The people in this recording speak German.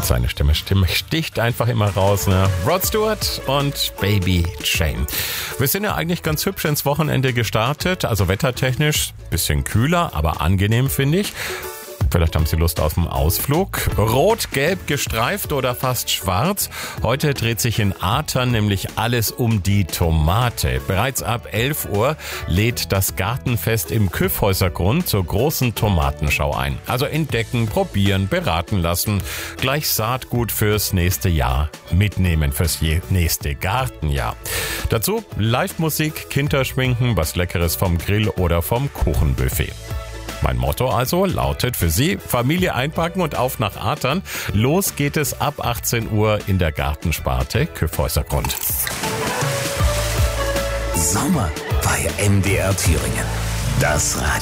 Seine Stimme sticht einfach immer raus, ne? Rod Stewart und Baby Jane. Wir sind ja eigentlich ganz hübsch ins Wochenende gestartet, also wettertechnisch bisschen kühler, aber angenehm, finde ich. Vielleicht haben Sie Lust auf einen Ausflug. Rot, gelb gestreift oder fast schwarz. Heute dreht sich in Atern nämlich alles um die Tomate. Bereits ab 11 Uhr lädt das Gartenfest im Kyffhäusergrund zur großen Tomatenschau ein. Also entdecken, probieren, beraten lassen. Gleich Saatgut fürs nächste Jahr mitnehmen, fürs nächste Gartenjahr. Dazu Live-Musik, Kinderschminken, was Leckeres vom Grill oder vom Kuchenbuffet. Mein Motto also lautet für Sie: Familie einpacken und auf nach Atern. Los geht es ab 18 Uhr in der Gartensparte Kyffhäusergrund. Sommer bei MDR Thüringen. Das Radio.